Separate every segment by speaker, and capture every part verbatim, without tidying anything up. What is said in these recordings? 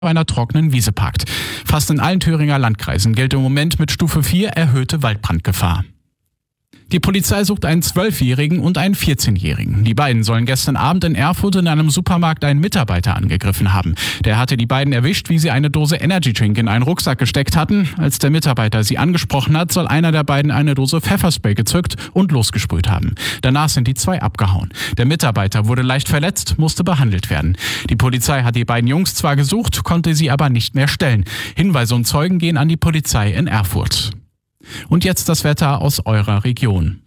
Speaker 1: einer trockenen Wiese parkt. Fast in allen Thüringer Landkreisen gilt im Moment mit Stufe vier erhöhte Waldbrandgefahr. Die Polizei sucht einen Zwölfjährigen und einen vierzehnjährigen. Die beiden sollen gestern Abend in Erfurt in einem Supermarkt einen Mitarbeiter angegriffen haben. Der hatte die beiden erwischt, wie sie eine Dose Energy Drink in einen Rucksack gesteckt hatten. Als der Mitarbeiter sie angesprochen hat, soll einer der beiden eine Dose Pfefferspray gezückt und losgesprüht haben. Danach sind die zwei abgehauen. Der Mitarbeiter wurde leicht verletzt, musste behandelt werden. Die Polizei hat die beiden Jungs zwar gesucht, konnte sie aber nicht mehr stellen. Hinweise und Zeugen gehen an die Polizei in Erfurt. Und jetzt das Wetter aus eurer Region.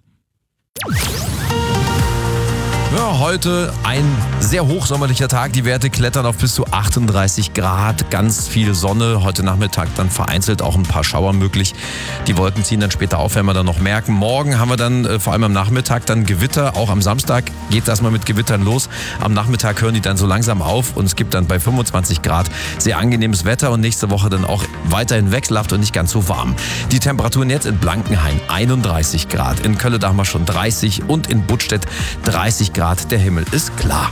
Speaker 2: Ja, heute ein sehr hochsommerlicher Tag. Die Werte klettern auf bis zu achtunddreißig Grad. Ganz viel Sonne. Heute Nachmittag dann vereinzelt auch ein paar Schauer möglich. Die Wolken ziehen dann später auf, werden wir dann noch merken. Morgen haben wir dann äh, vor allem am Nachmittag dann Gewitter. Auch am Samstag geht das mal mit Gewittern los. Am Nachmittag hören die dann so langsam auf und es gibt dann bei fünfundzwanzig Grad sehr angenehmes Wetter und nächste Woche dann auch weiterhin wechselhaft und nicht ganz so warm. Die Temperaturen jetzt in Blankenhain einunddreißig Grad. In Kölle haben wir schon dreißig und in Buttstedt dreißig Grad. Der Himmel ist klar.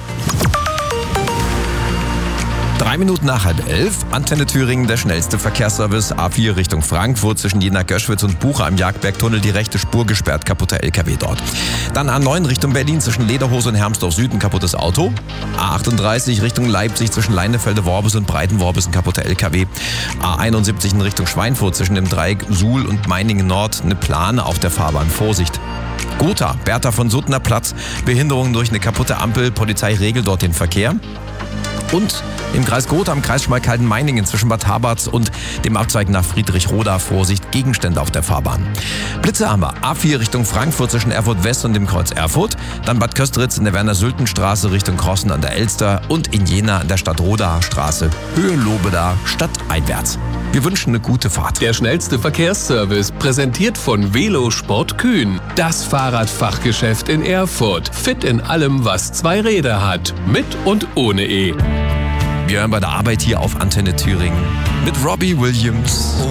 Speaker 2: Drei Minuten nach halb elf, Antenne Thüringen, der schnellste Verkehrsservice. A vier Richtung Frankfurt zwischen Jena-Göschwitz und Bucha im Jagdbergtunnel, die rechte Spur gesperrt, kaputter L K W dort. Dann A neun Richtung Berlin zwischen Lederhose und Hermsdorf Süd, ein kaputtes Auto. A achtunddreißig Richtung Leipzig zwischen Leinefelde-Worbis und Breitenworbis, ein kaputter L K W. A einundsiebzig in Richtung Schweinfurt zwischen dem Dreieck Suhl und Meiningen Nord, eine Plane auf der Fahrbahn. Vorsicht! Gotha, Bertha von Suttner Platz, Behinderung durch eine kaputte Ampel, Polizei regelt dort den Verkehr. Und im Kreis Gotha, im Kreis Schmalkalden-Meiningen zwischen Bad Haberts und dem Abzweig nach Friedrichroda, Vorsicht, Gegenstände auf der Fahrbahn. Blitze haben wir. A vier Richtung Frankfurt zwischen Erfurt West und dem Kreuz Erfurt. Dann Bad Kösteritz in der Werner-Sülten-Straße Richtung Krossen an der Elster und in Jena an der Stadt-Rodaer Straße, Höhe Lobeda, stadteinwärts. Wir wünschen eine gute Fahrt.
Speaker 3: Der schnellste Verkehrsservice, präsentiert von Velosport Kühn. Das Fahrradfachgeschäft in Erfurt. Fit in allem, was zwei Räder hat. Mit und ohne E.
Speaker 2: Wir hören bei der Arbeit hier auf Antenne Thüringen mit Robbie Williams.